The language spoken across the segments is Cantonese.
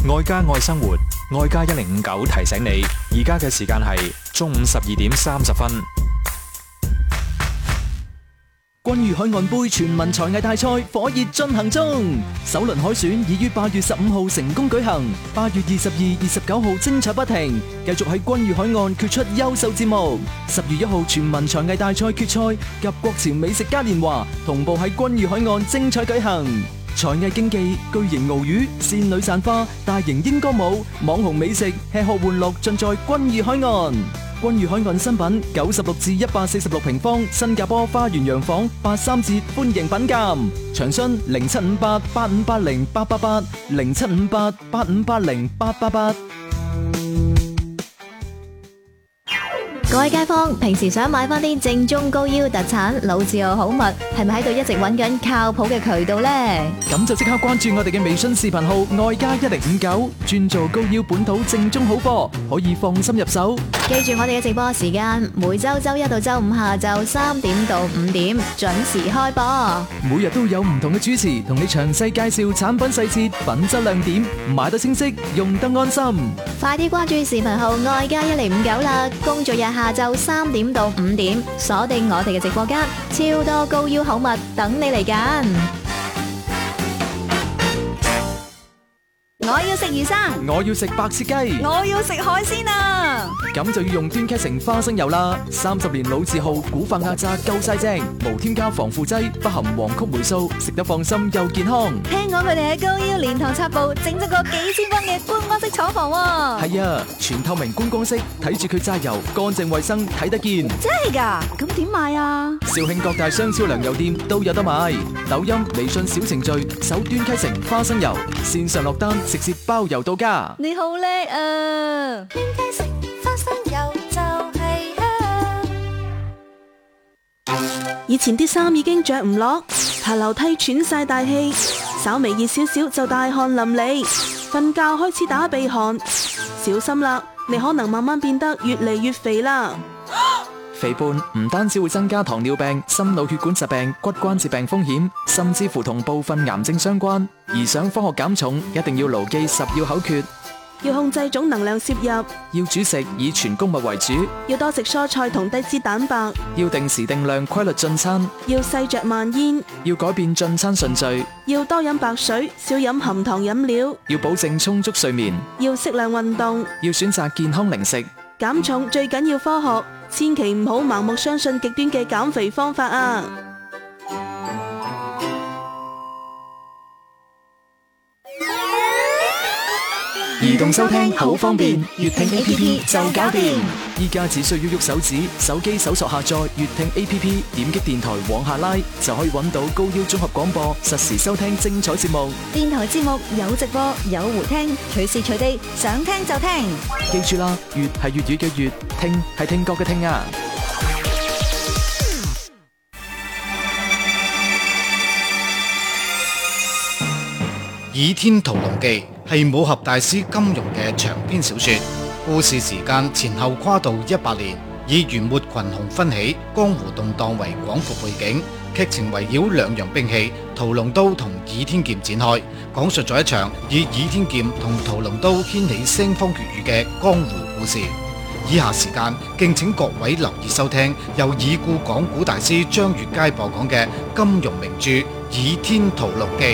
愛家愛生活，愛家1059提醒你，而家嘅時間係中午12:30。 君譽海岸杯全民才藝大賽火熱進行中，首輪海選已於8月15號成功舉行，8月22、29號精彩不停，繼續喺君譽海岸決出優秀節目。10月1號全民才藝大賽決賽及國潮美食嘉年華同步喺君譽海岸精彩舉行。才藝競技、巨型鰲魚、仙女散花、大型鸚歌舞、網紅美食、吃喝玩樂盡在君譽海岸。君譽海岸新品96至146平方新加坡花園洋房83折，歡迎品鑑。詳詢0758858088 0758858088。 各位街坊，平時想買翻啲正宗高腰特產老字號好物，係咪喺度一直揾緊靠譜嘅渠道呢？ 咁就即刻關注我哋嘅微信視頻號愛家1059，專做高腰本土正宗好貨，可以放心入手。 記住我哋嘅直播時間，每周周一到周五下晝3點到5點準時開播。 每日都有唔同嘅主持同你詳細介紹產品細節、品質亮點，買得清晰，用得安心。 快啲關注視頻號愛家1059啦！工作日下晝3點到5點，鎖定我哋嘅直播間，超多高腰好物等你嚟揀。我要食魚生， 我要食白切雞， 我要食海鮮啊！ 咁就要用端溪城花生油啦。30年老字號，古法壓榨夠晒正，無添加防腐劑，不含黃曲霉素，食得放心又健康。 聽講佢哋喺高腰蓮塘插布整咗個幾千分嘅觀光式廠房喎。 係啊，全透明觀光式，睇住佢榨油，乾淨衛生，睇得見。 真係㗎？咁點買啊？ 肇慶各大商超糧油店都有得買，抖音、微信小程序搜端溪城花生油，線上落單，直接包郵到家。 你好叻啊！端溪城花生油就係香。 以前啲衫已經着唔落，爬樓梯喘晒大氣，稍微熱少少就大汗淋漓，瞓覺開始打鼻鼾，小心啦，你可能慢慢變得越嚟越肥啦。 肥胖唔單止會增加糖尿病、心腦血管疾病、骨關節病風險，甚至乎同部分癌症相關。而想科學減重，一定要牢記10要口訣： 要控制總能量攝入， 要煮食以全穀物為主， 要多食蔬菜同低脂蛋白， 要定時定量規律進餐， 要細嚼慢咽， 要改變進餐順序， 要多飲白水，少飲含糖飲料， 要保證充足睡眠， 要適量運動， 要選擇健康零食。 減重最緊要科學，千祈唔好盲目相信極端嘅減肥方法啊！ 移動收聽好方便，粵聽 A P P 就搞掂。依家只需要喐手指，手機搜索下載粵聽 A P P， 點擊電台往下拉，就可以揾到高腰綜合廣播，實時收聽精彩節目。 電台節目有直播有回聽，隨時隨地想聽就聽。 記住啦，粵係粵語嘅粵，聽係聽覺嘅聽啊！ 《倚天屠龍記》係武俠大師金庸嘅長篇小說，故事時間前後跨度100年，以元末群雄紛起、江湖動盪為廣闊背景，劇情圍繞兩樣兵器屠龍刀同倚天劍展開，講述咗一場以倚天劍同屠龍刀掀起腥風血雨嘅江湖故事。以下時間敬請各位留意收聽由已故講古大師張月佳播講嘅金庸名著《倚天屠龍記》。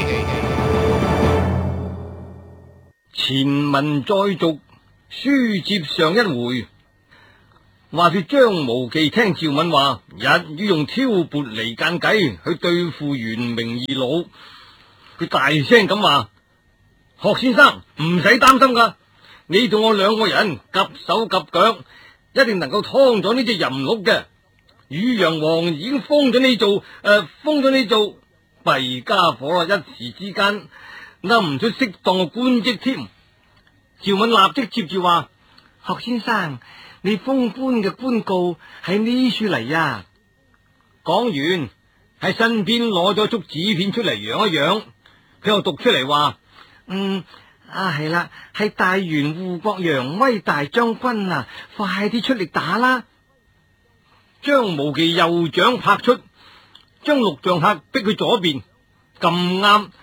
前文再續，書接上一回。話說張無忌聽趙敏話，日要用挑撥離間計去對付袁明二老，佢大聲咁話：學先生唔使擔心噶，你同我兩個人夾手夾腳，一定能夠劏咗呢隻淫鹿嘅。汝陽王已經封咗你做弊家伙啦，一時之間諗唔出適當嘅官職添。趙敏立即接住話：學先生，你封官嘅官告喺呢處嚟呀。講完喺身邊攞咗束紙片出嚟揚一揚，佢又讀出嚟話：係啦，係大元護國揚威大將軍啊，快啲出力打啦！張無忌右掌拍出，將陸將客逼佢左邊，咁啱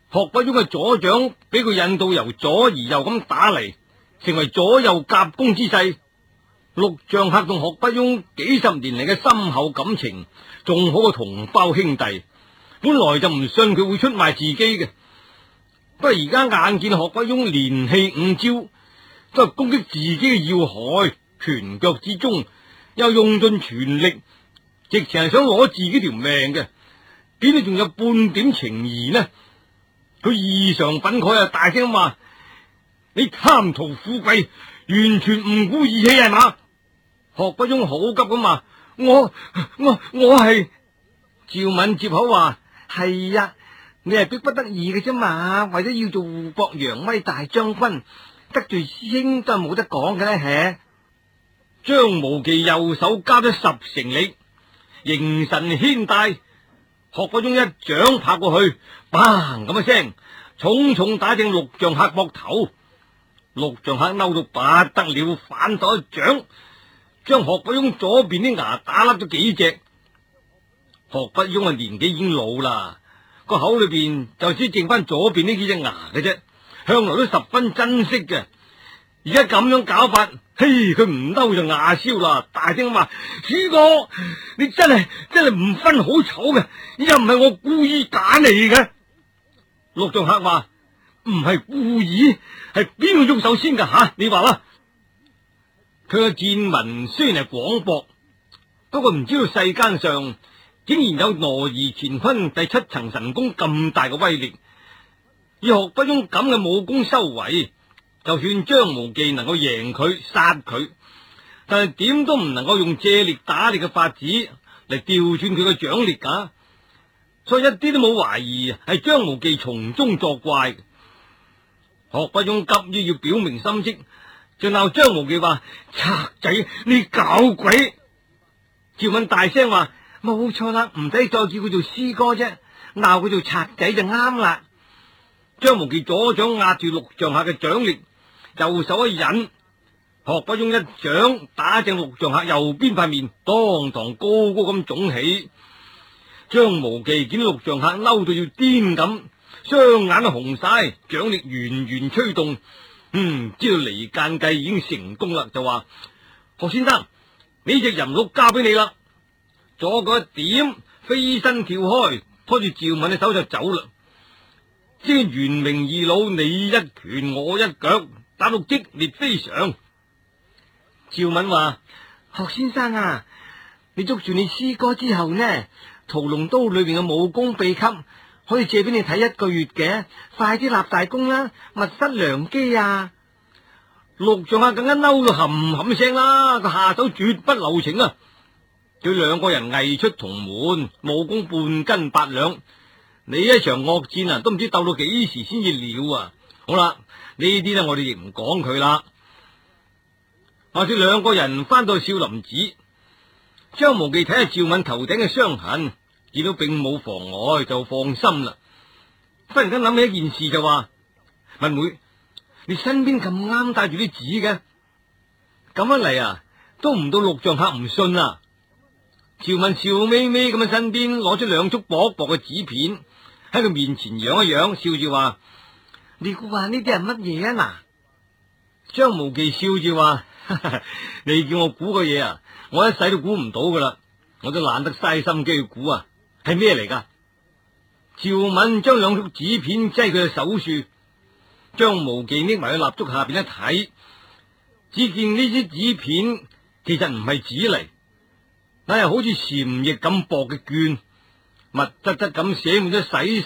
學不翁嘅左掌俾佢引到由左而右咁打嚟，成為左右夾攻之勢。陸象客同學不翁幾十年嚟嘅深厚感情，仲好過同胞兄弟。本來就唔信佢會出賣自己嘅，不過而家眼見學不翁連氣5招，都係攻擊自己嘅要害，拳腳之中又用盡全力，直情係想攞自己條命嘅，點解仲有半點情誼呢？佢異常憤慨啊，大聲話：你貪圖富貴，完全唔顧義氣係嘛？學不翁好急咁話：我係。趙敏接口話：係呀，你係逼不得已嘅啫嘛，為咗要做護國揚威大將軍，得罪師兄都係冇得講嘅咧。張無忌右手加咗10成力，形神牽帶，學不翁一掌拍過去，砰咁一聲，重重打正陸象客膊頭。陸象客嬲到不得了，反手一掌，將學不翁左邊啲牙打甩咗幾隻。學不翁年紀已經老啦，個口裏邊就只剩翻左邊呢幾隻牙嘅啫，向來都十分珍惜嘅。而家咁樣搞法，嘿，佢唔嬲就牙燒啦，大聲話：師哥，你真係唔分好醜嘅，又唔係我故意打你嘅。陸象客話：唔係故意，係邊個喐手先噶吓？你話啦。佢嘅見聞雖然係廣博，不過唔知道世間上竟然有挪移乾坤第7層神功咁大嘅威力。以學不翁咁嘅武功修為，就算張無忌能夠贏佢殺佢，但係點都唔能夠用借力打力嘅法子嚟調轉佢嘅掌力噶。所以一啲都冇懷疑係張無忌從中作怪。學不翁急於要表明心跡，就鬧張無忌話：賊仔，你搞鬼！趙敏大聲話：冇錯啦，唔使再叫佢做師哥啫，鬧佢做賊仔就啱啦。張無忌左掌壓住陸象客嘅掌力，右手一引，學不翁一掌打正陸象客右邊塊面，當堂高高咁腫起。張無忌見陸象客嬲到要癲咁，雙眼都紅晒，掌力源源吹動，知道離間計已經成功啦，就話：學先生，呢隻人鹿交俾你啦。左嗰一點，飛身跳開，拖住趙敏嘅手就走啦。即係圓明二老，你一拳我一腳，打到激烈非常。趙敏話：學先生啊，你捉住你師哥之後呢，屠龍刀裏邊嘅武功秘笈可以借俾你睇1個月嘅，快啲立大功啦，密室良機啊！陸象客更加嬲到冚冚聲啦，個下手絕不留情啊！佢兩個人藝出同門，武功半斤8兩，你一場惡戰啊，都唔知鬥到幾時先至了啊！好啦，呢啲呢，我哋亦唔講佢啦。話說兩個人翻到少林寺，張無忌睇下趙敏頭頂嘅傷痕，見到並冇妨礙，就放心啦。忽然間諗起一件事，就話：文妹，你身邊咁啱帶住啲紙嘅，咁一嚟啊，都唔到陸象客唔信啊！趙敏笑眯眯咁喺身邊攞出2束薄薄嘅紙片，喺佢面前揚一揚，笑住話：你估下呢啲係乜嘢啊？嗱，張無忌笑住話：你叫我估個嘢啊，我一世都估唔到噶啦，我都懶得嘥心機去估啊，係咩嚟噶？趙敏將2束紙片擠佢嘅手處，張無忌拎埋去蠟燭下邊一睇，只見呢啲紙片其實唔係紙嚟，乃係好似禪液咁薄嘅絹，密質質咁寫滿咗洗